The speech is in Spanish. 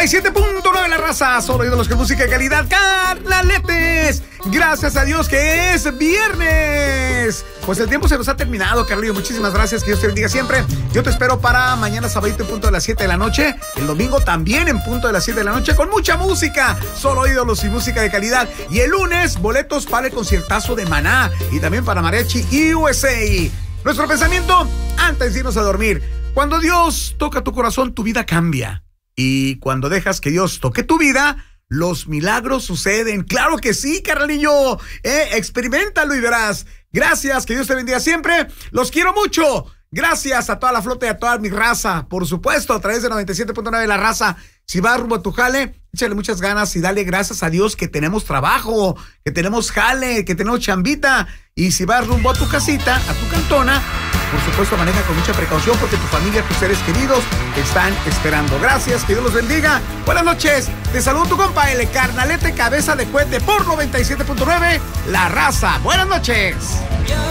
97.9 La Raza, solo ídolos con música de calidad. Carnaletes, gracias a Dios que es viernes. Pues el tiempo se nos ha terminado, Carlillo. Muchísimas gracias, que Dios te bendiga siempre. Yo te espero para mañana sábado en punto de las 7 de la noche. El domingo también en punto de las 7 de la noche con mucha música, solo ídolos y música de calidad. Y el lunes, boletos para el conciertazo de Maná y también para Mariachi USA. Nuestro pensamiento antes de irnos a dormir: cuando Dios toca tu corazón, tu vida cambia. Y cuando dejas que Dios toque tu vida, los milagros suceden. ¡Claro que sí, carnalillo! Experiméntalo y verás. Gracias, que Dios te bendiga siempre. Los quiero mucho. Gracias a toda la flota y a toda mi raza. Por supuesto, a través de 97.9 La Raza. Si vas rumbo a tu jale, échale muchas ganas y dale gracias a Dios que tenemos trabajo, que tenemos jale, que tenemos chambita. Y si vas rumbo a tu casita, a tu cantona, por supuesto, maneja con mucha precaución porque tu familia, tus seres queridos te están esperando. Gracias, que Dios los bendiga. Buenas noches. Te saludo tu compa, el Carnalete Cabeza de Cohete por 97.9 La Raza. Buenas noches.